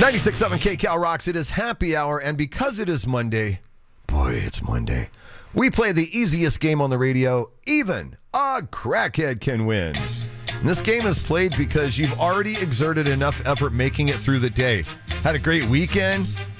96.7 KCal rocks. It is happy hour, and because it is Monday, boy, it's Monday, we play the easiest game on the radio. Even a crackhead can win. And this game is played because you've already exerted enough effort making it through the day. Had a great weekend,